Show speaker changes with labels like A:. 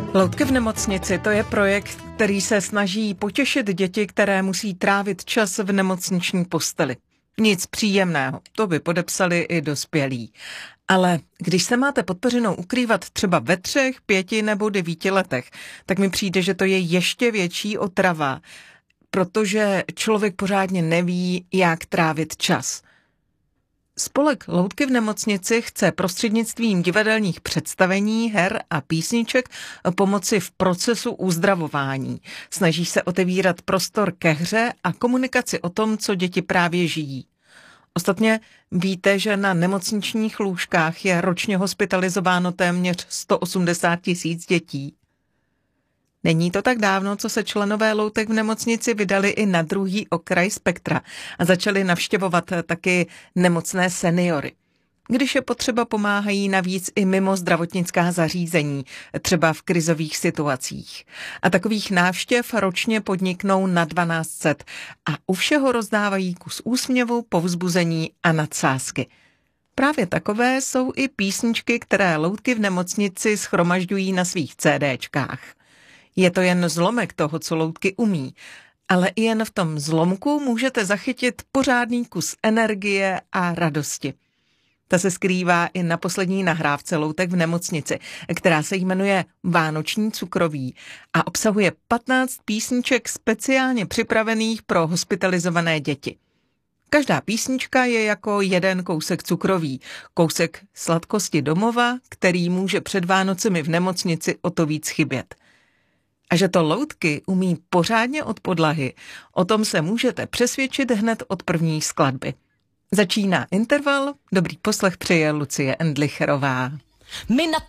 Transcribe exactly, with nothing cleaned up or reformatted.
A: Loutky v nemocnici, to je projekt, který se snaží potěšit děti, které musí trávit čas v nemocniční posteli. Nic příjemného, to by podepsali i dospělí. Ale když se máte pod peřinou ukrývat třeba ve třech, pěti nebo devíti letech, tak mi přijde, že to je ještě větší otrava, protože člověk pořádně neví, jak trávit čas. Spolek Loutky v nemocnici chce prostřednictvím divadelních představení, her a písniček pomoci v procesu uzdravování. Snaží se otevírat prostor ke hře a komunikaci o tom, co děti právě žijí. Ostatně víte, že na nemocničních lůžkách je ročně hospitalizováno téměř sto osmdesát tisíc dětí. Není to tak dávno, co se členové Loutek v nemocnici vydali i na druhý okraj spektra a začali navštěvovat taky nemocné seniory. Když je potřeba, pomáhají navíc i mimo zdravotnická zařízení, třeba v krizových situacích. A takových návštěv ročně podniknou na dvanáct set a u všeho rozdávají kus úsměvu, povzbuzení a nadsázky. Právě takové jsou i písničky, které Loutky v nemocnici shromažďují na svých CDčkách. Je to jen zlomek toho, co Loutky umí, ale i jen v tom zlomku můžete zachytit pořádný kus energie a radosti. Ta se skrývá i na poslední nahrávce Loutek v nemocnici, která se jmenuje Vánoční cukroví a obsahuje patnáct písniček speciálně připravených pro hospitalizované děti. Každá písnička je jako jeden kousek cukroví, kousek sladkosti domova, který může před Vánocemi v nemocnici o to víc chybět. A že to Loutky umí pořádně od podlahy, o tom se můžete přesvědčit hned od první skladby. Začíná interval, dobrý poslech přeje Lucie Endlicherová.
B: My na